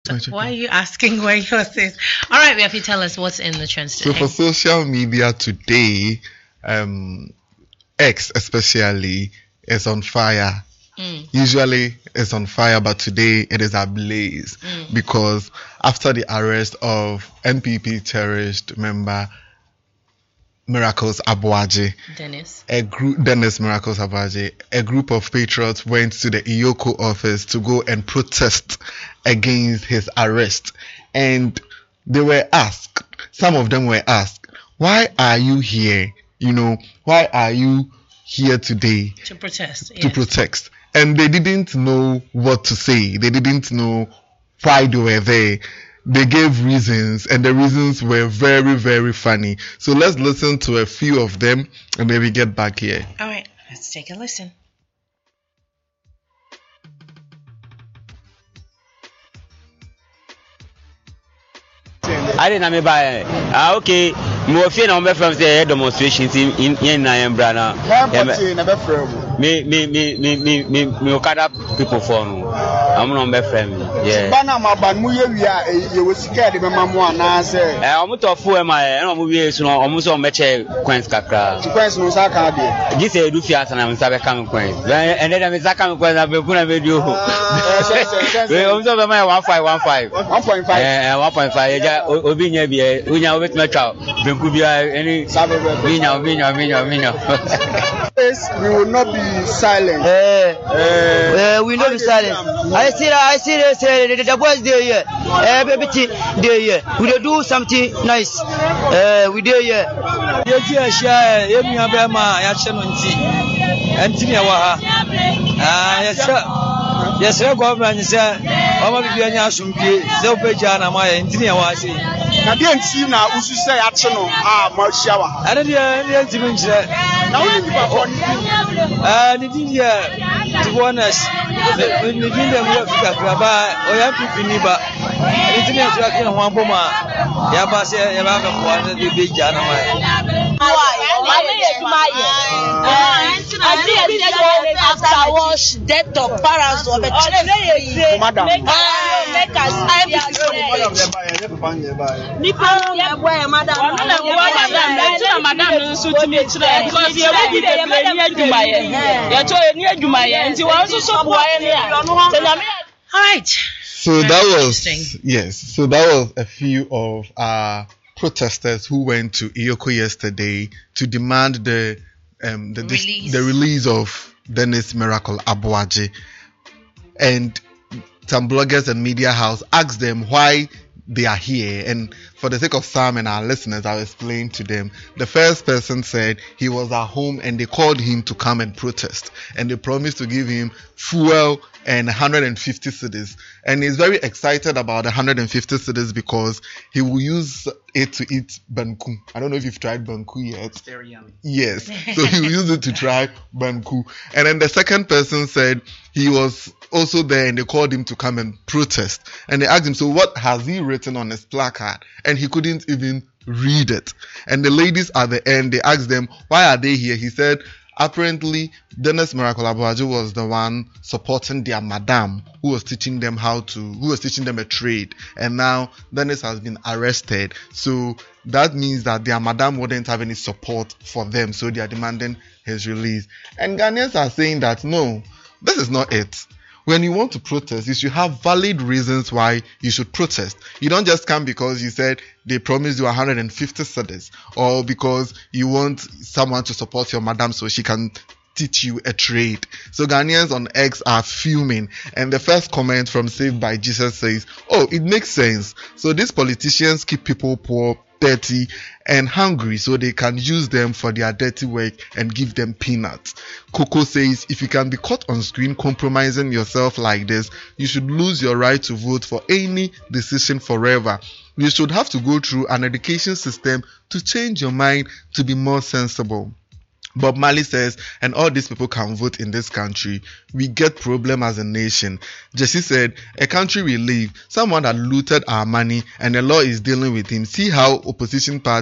Why are you asking where yours is? All right, Rafi, tell us what's in the trends today. So for social media today, X especially is on fire. Usually it's on fire, but today it is ablaze because after the arrest of NPP terrorist member Miracles Abuaje, Dennis Miracles Abuaje, a group of patriots went to the Iyoko office to go and protest against his arrest. And they were asked, some of them were asked, why are you here? Why are you here today? To protest. To protest. And they didn't know what to say. They didn't know why they were there. They gave reasons, and the reasons were very, very funny. So let's listen to a few of them and maybe get back here. All right, let's take a listen. I didn't buy okay. More fear on from the demonstrations in Brana. Me Okada people for no. I'm not my friend. Yeah. You was scared of my mama. Say, I'm not for my. I'm almost on match coins kakra. Coins no saka. This is Rufias and I'm coming coins. And then I'm coming coins. I'm going to video. I'm so my 1.5. 1.5. Obinya be unya obet na twa benku bia any binya. We will not be silent. We will not be silent. I see the boys there here. Baby there here. We will do something nice. We there here. Ye share ye mi abema ya che no nti. Anti me wa ha. Yes, government say Mama bi anya asumpi ze obeja na ma ya ntini ya wa se na de nti na usu say ya che no ma hia wa ana de nti mi nchire na woni ni ba fon ni din ya to be honest ni din dem ya fika ba o ya pipi ni ba ni tin ya tura kin ho aboma ya ba se ya ba ka kwa na de beja na ma after wash death of parents of the madam All right. So that was So that was a few of our protesters who went to Iyoko yesterday to demand the release of Dennis Miracle Abuaje. And some bloggers and media house asked them why they are here, and for the sake of Sam and our listeners, I'll explain to them. The first person said he was at home and they called him to come and protest, and they promised to give him fuel and 150 cedis, and he's very excited about the 150 cedis because he will use it to eat banku. I don't know if you've tried banku yet. It's very yummy. Yes, so he will use it to try banku. And then the second person said he was also there and they called him to come and protest, and they asked him, so what has he written on his placard? And he couldn't even read it. And the ladies at the end, they asked them, why are they here? He said apparently Dennis Miracle Abuaje was the one supporting their madam who was teaching them a trade, and now Dennis has been arrested, so that means that their madam wouldn't have any support for them, so they are demanding his release. And Ghanaians are saying that no, this is not it. When you want to protest, you should have valid reasons why you should protest. You don't just come because you said they promised you 150 cedis, or because you want someone to support your madam so she can teach you a trade. So Ghanaians on X are fuming, and the first comment from Saved by Jesus says, oh, it makes sense. So these politicians keep people poor, dirty and hungry so they can use them for their dirty work and give them peanuts. Coco says, if you can be caught on screen compromising yourself like this, you should lose your right to vote for any decision forever. You should have to go through an education system to change your mind to be more sensible. Bob Marley says, and all these people can vote in this country. We get problem as a nation. Jesse said, a country we live, someone that looted our money and the law is dealing with him. See how opposition party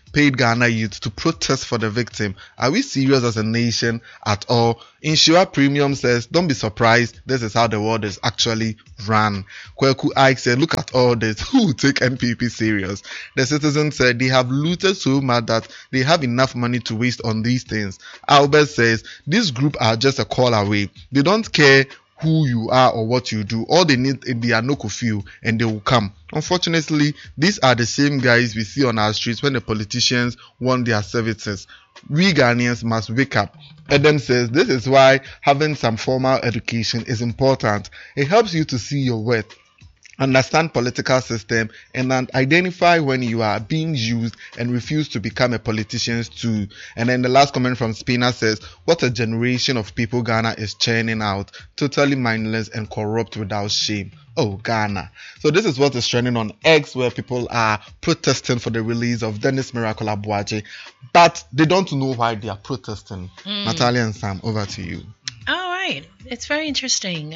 paid Ghana youth to protest for the victim. Are we serious as a nation at all? Insure Premium says, don't be surprised, this is how the world is actually run. Kweku Ike said, look at all this, who will take NPP serious? The Citizen said, they have looted so much that they have enough money to waste on these things. Albert says, this group are just a call away. They don't care who you are or what you do. All they need is the Anoko feel and they will come. Unfortunately, these are the same guys we see on our streets when the politicians want their services. We Ghanaians must wake up. Adam says this is why having some formal education is important. It helps you to see your worth, understand political system, and identify when you are being used and refuse to become a politician too. And then the last comment from Spina says, what a generation of people Ghana is churning out, totally mindless and corrupt without shame. Oh, Ghana. So this is what is trending on X, where people are protesting for the release of Dennis Miracle Abuaje, but they don't know why they are protesting. Natalia and Sam, over to you. All right. It's very interesting.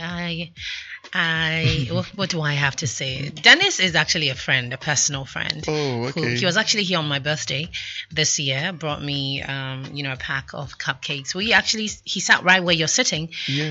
What do I have to say? Dennis is actually a friend, a personal friend. Oh, okay. He was actually here on my birthday this year. Brought me, a pack of cupcakes. He sat right where you're sitting,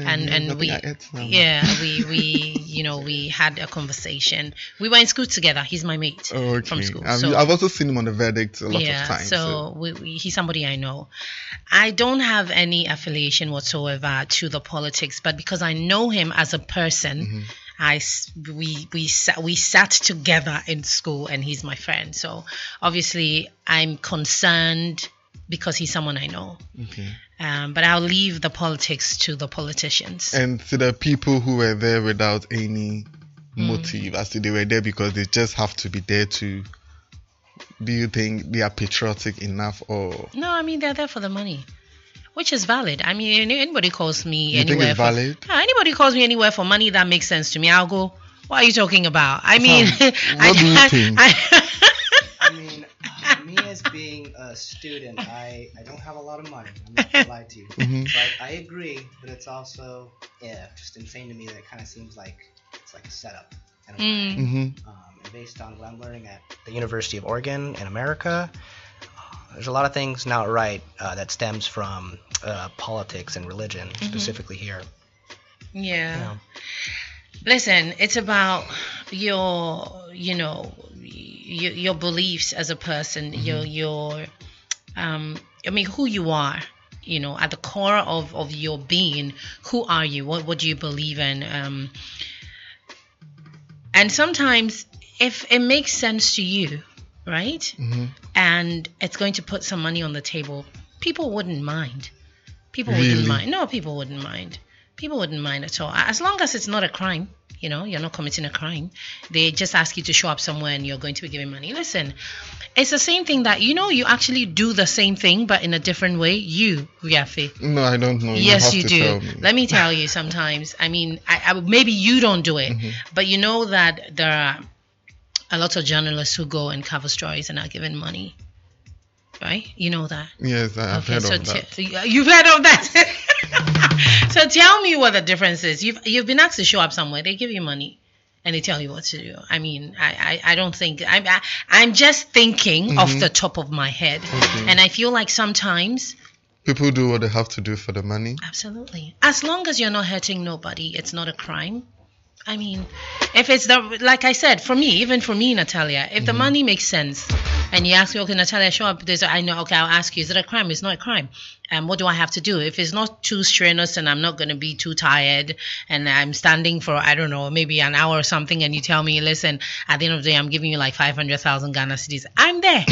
we had a conversation. We were in school together. He's my mate from school. I've also seen him on the Verdict a lot of times. So he's somebody I know. I don't have any affiliation whatsoever to the politics, but because I know him as a person, we sat together in school, and he's my friend. So obviously I'm concerned because he's someone I know. Okay. But I'll leave the politics to the politicians. And to the people who were there without any motive, as to they were there because they just have to be there to. Do you think they are patriotic enough, or? No, I mean they're there for the money, which is valid. I mean, anybody calls me anywhere. You think it's valid? Anybody calls me anywhere for money that makes sense to me, I'll go. What are you talking about? I mean, what do you think? I mean, me as being a student, I don't have a lot of money. I'm not gonna lie to you, but I agree. But it's also just insane to me that it kind of seems like it's like a setup. And based on what I'm learning at the University of Oregon in America, there's a lot of things not right that stems from politics and religion, specifically here. Yeah. Listen, it's about your beliefs as a person, who you are. At the core of your being, who are you? What do you believe in? And sometimes, if it makes sense to you, right, and it's going to put some money on the table, people wouldn't mind. Wouldn't mind. No, people wouldn't mind. People wouldn't mind at all. As long as it's not a crime, you're not committing a crime. They just ask you to show up somewhere and you're going to be giving money. Listen, it's the same thing that, you actually do the same thing, but in a different way. You, Riafe. No, I don't know. Yes, you do. Let me tell you sometimes. I mean, maybe you don't do it, but you know that there are a lot of journalists who go and cover stories and are given money. Right? You know that? Yes, I've heard of that. You've heard of that? So tell me what the difference is. You've been asked to show up somewhere. They give you money and they tell you what to do. I mean, I don't think... I'm just thinking off the top of my head. Okay. And I feel like sometimes... People do what they have to do for the money? Absolutely. As long as you're not hurting nobody, it's not a crime. I mean, if it's like I said, even for me, Natalia, if the money makes sense and you ask me, okay, Natalia, show up, I'll ask you, is it a crime? It's not a crime. What do I have to do? If it's not too strenuous and I'm not going to be too tired and I'm standing for, I don't know, maybe an hour or something, and you tell me, listen, at the end of the day, I'm giving you like 500,000 Ghana cedis, I'm there.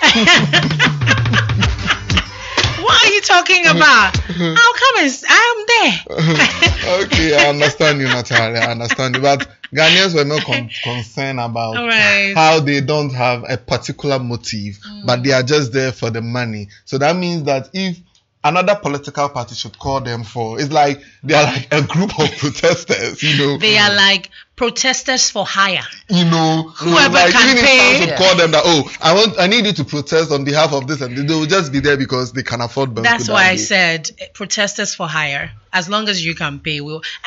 What are you talking about? I'll come and I'm there. Okay, I understand you, Natalia. I understand you. But Ghanaians were more concerned about how they don't have a particular motive, but they are just there for the money. So that means that if another political party should call them for, it's like they are like a group of protesters, They are like protesters for hire. Whoever like, can even pay. If someone should call them that, I need you to protest on behalf of this, and they will just be there because they can afford. That's why I said protesters for hire. As long as you can pay, and I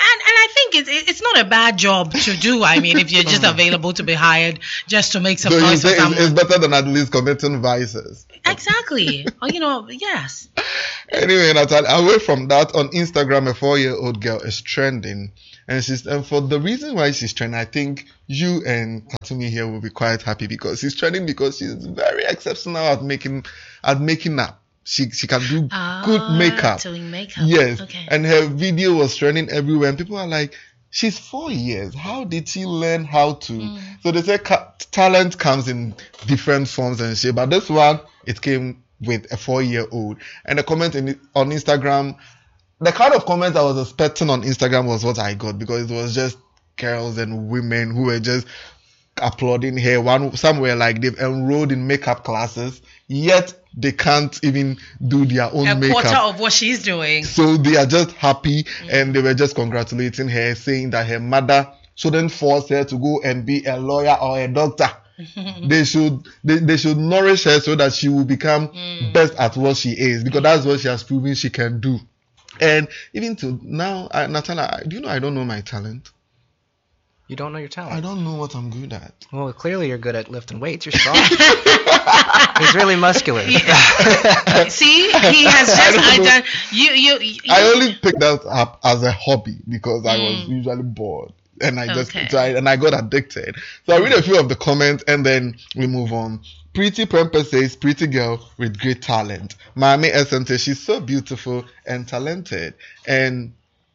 I think it's not a bad job to do. I mean, if you're just available to be hired just to make some So you noise say for someone. it's better than at least committing vices. Exactly. Or, yes. Anyway, Natalia, away from that, on Instagram, a 4-year-old girl is trending. And for the reason why she's trending, I think you and Katumi here will be quite happy because she's trending because she's very exceptional at making up. She can do good makeup. Doing makeup. Yes. Okay. And her video was trending everywhere. And people are like, she's 4 years. How did she learn how to? So they say talent comes in different forms and shape. But this one, it came with a 4-year-old. And the comment on Instagram, the kind of comments I was expecting on Instagram was what I got because it was just girls and women who were just applauding her. Some were like they've enrolled in makeup classes, yet they can't even do their own makeup. A quarter of what she's doing. So they are just happy and they were just congratulating her, saying that her mother shouldn't force her to go and be a lawyer or a doctor. They should nourish her so that she will become best at what she is, because that's what she has proven she can do. And even to now, Natalia, do you know I don't know my talent? You don't know your talent? I don't know what I'm good at. Well, clearly you're good at lifting weights. You're strong. He's really muscular. See, he has just done. I only picked that up as a hobby because I was usually bored. And I just tried and I got addicted. So I read a few of the comments and then we move on. Pretty Premper says, pretty girl with great talent. Mami Essence, she's so beautiful and talented. And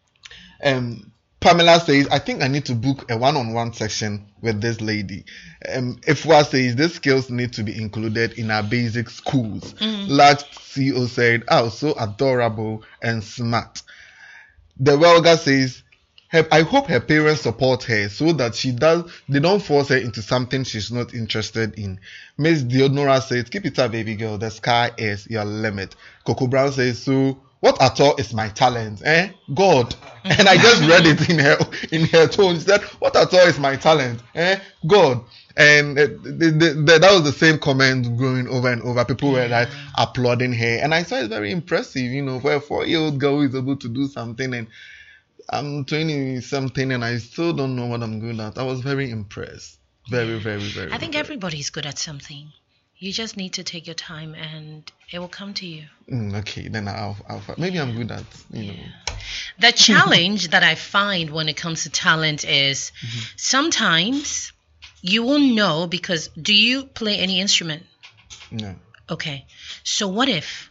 Pamela says, I think I need to book a one-on-one section with this lady. Ifwa says, these skills need to be included in our basic schools. Large CEO said, oh, so adorable and smart. The Welga says, I hope her parents support her so that they don't force her into something she's not interested in. Miss Deonora says, keep it up, baby girl. The sky is your limit. Coco Brown says, so what at all is my talent? God. And I just read it in her tone. She said, what at all is my talent? God. And that was the same comment going over and over. People were like applauding her. And I saw it's very impressive, where a 4-year-old girl is able to do something, and I'm 20-something and I still don't know what I'm good at. I was very impressed. Very, very, very. I think everybody's good at something. You just need to take your time and it will come to you. Okay, then I'll maybe I'm good at, The challenge that I find when it comes to talent is sometimes you will know because do you play any instrument? No. Okay. So what if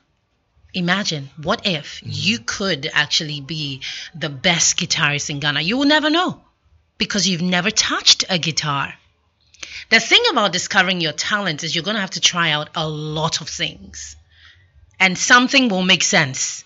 you could actually be the best guitarist in Ghana? You will never know because you've never touched a guitar. The thing about discovering your talent is you're going to have to try out a lot of things. And something will make sense.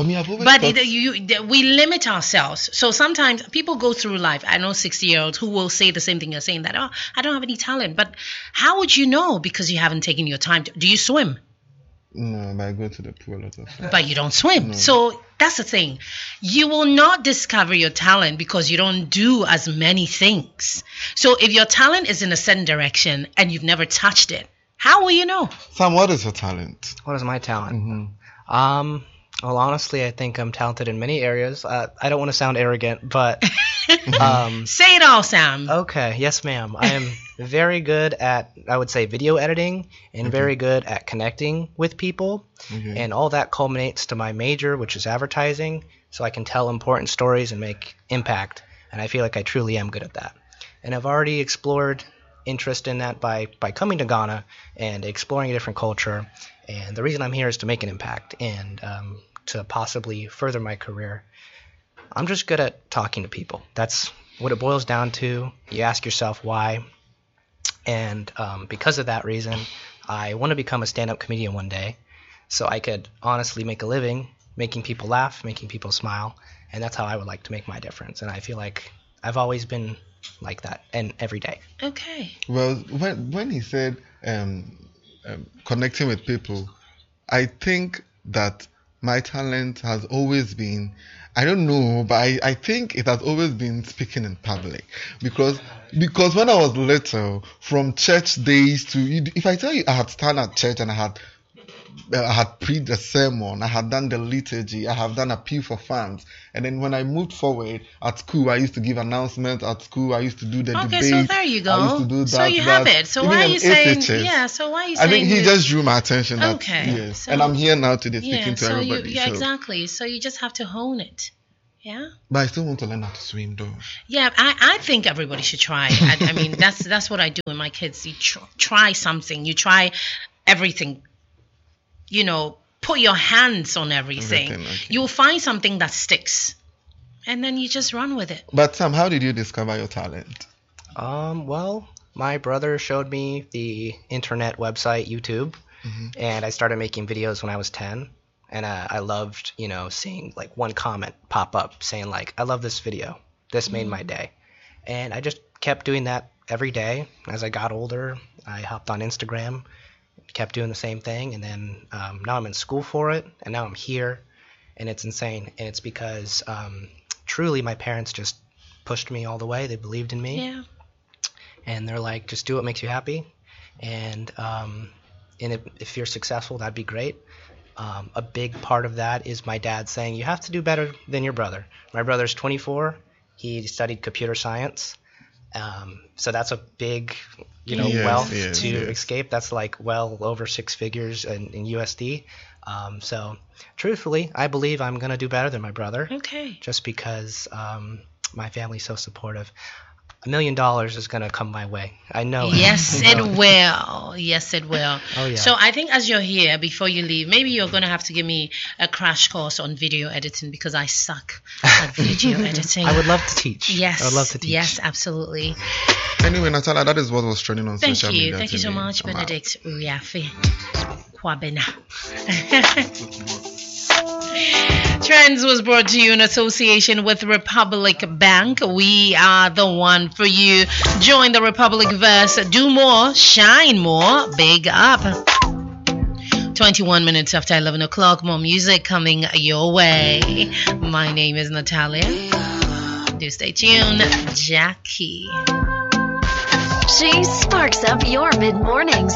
We limit ourselves. So sometimes people go through life. I know 60-year-olds who will say the same thing you're saying, that, I don't have any talent. But how would you know because you haven't taken your time? Do you swim? No, but I go to the pool a lot of times. But you don't swim. No. So that's the thing. You will not discover your talent because you don't do as many things. So if your talent is in a certain direction and you've never touched it, how will you know? Sam, what is your talent? What is my talent? Well, honestly, I think I'm talented in many areas. I don't want to sound arrogant, but... Say it all, Sam. Okay. Yes, ma'am. I am very good at, I would say, video editing and very good at connecting with people. And all that culminates to my major, which is advertising, so I can tell important stories and make impact. And I feel like I truly am good at that. And I've already explored interest in that by coming to Ghana and exploring a different culture. And the reason I'm here is to make an impact and to possibly further my career. I'm just good at talking to people. That's what it boils down to. You ask yourself why. And because of that reason, I want to become a stand-up comedian one day so I could honestly make a living making people laugh, making people smile. And that's how I would like to make my difference. And I feel like I've always been like that and every day. Okay. Well, when he said connecting with people, I think that my talent has always been, I don't know, but I think it has always been speaking in public. Because when I was little, from church days to, if I tell you I had stand at church and I had I had preached the sermon, I had done the liturgy, I have done appeal for funds. And then when I moved forward at school, I used to give announcements at school. I used to do the Okay, debate. so there you go. I used to do that. So you have it. So Even why are in you saying? SHS, Yeah. So why are you I saying? think he just drew my attention. That, Okay, Yes. so- And I'm here now today Yeah. speaking to So everybody. yeah, so. exactly. So you just have to hone it. Yeah. But I still want to learn how to swim, though. Yeah, I think everybody should try. I mean, that's what I do with my kids. You try something. You try everything. You know, put your hands on everything. Okay. You'll find something that sticks, and then you just run with it. But Sam, how did you discover your talent? Well, my brother showed me the internet website YouTube, and I started making videos when I was 10. And I loved, seeing like one comment pop up saying like, I love this video. This made my day. And I just kept doing that every day. As I got older, I hopped on Instagram, kept doing the same thing. And then now I'm in school for it. And now I'm here. And it's insane. And it's because truly my parents just pushed me all the way. They believed in me. Yeah. And they're like, just do what makes you happy. And if you're successful, that'd be great. A big part of that is my dad saying, you have to do better than your brother. My brother's 24. He studied computer science. So that's a big, wealth to escape. That's like well over 6 figures in USD. So truthfully, I believe I'm going to do better than my brother. Okay. Just because my family's so supportive. $1 million is going to come my way. I know. Yes, it will. Yes, it will. Oh, yeah. So I think as you're here, before you leave, maybe you're going to have to give me a crash course on video editing because I suck at video editing. I would love to teach. Yes. I would love to teach. Yes, absolutely. Anyway, Natalia, that is what was trending on Thank social you. media. Thank you so today. much, I'm out. Benedict Uriafe. Kwabena. Trends was brought to you in association with Republic Bank. We are the one for you. Join the Republic Verse. Do more, shine more, big up. 21 minutes after 11 o'clock. More music coming your way. My name is Natalia. Do stay tuned. Jackie. She sparks up your mid-mornings.